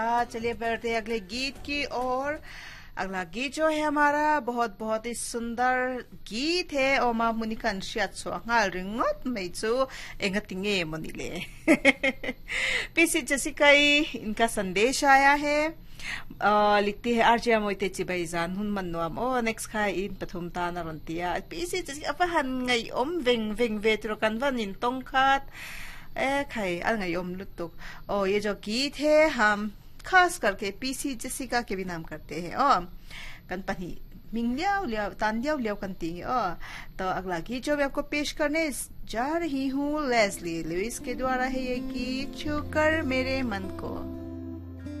चलिए बढ़ते हैं अगले गीत की ओर। अगला गीत जो है हमारा बहुत बहुत ही सुंदर गीत है और माँ मुनिकन शियात सोंगाल रिंगोत मेचू एंगतिंगे मुनिले। पीसी जसिका इनका संदेश आया है। लिखती है आरजिया मोइते चिबाइजान हुन मनवाम ओ नेक्स्ट खा इन पथुम ताना रंतिया पीसी जसिका अपहन ngay वेंग वेंग वेत्रो कन्वन इन तोंखात खाई अलगई लुत्तुक। ओ ये जो गीत है हम खास करके पीसी जसिका के भी नाम करते हैं। और कनपनी मिंगलियाव लियाव तांदियाव लियाव कंती है। तो अगला गीत जो मैं आपको पेश करने जा रही हूँ लेस्ली लुइस के द्वारा है ये गीत छू कर मेरे मन को।